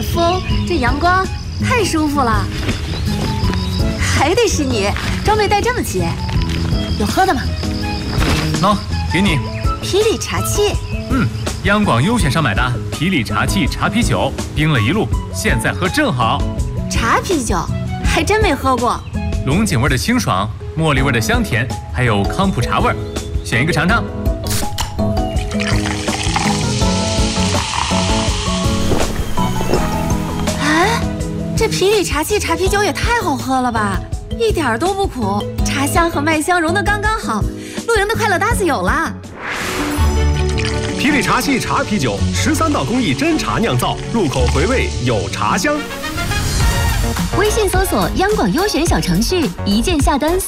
风，这阳光，太舒服了。还得是你，装备带这么齐。有喝的吗？ 喏，给你。 啤礼茶器。 央广优选上买的啤礼茶器茶啤酒，冰了一路，现在喝正好。 茶啤酒，还真没喝过。 龙井味的清爽，茉莉味的香甜，还有康普茶味，选一个尝尝。 哎，这啤礼茶器茶啤酒也太好喝了吧！一点都不苦，茶香和麦香融得刚刚好。露营的快乐搭子有了。 啤礼茶器茶啤酒，13道工艺真茶酿造，入口回味有茶香。 微信搜索央广优选小程序，一键下单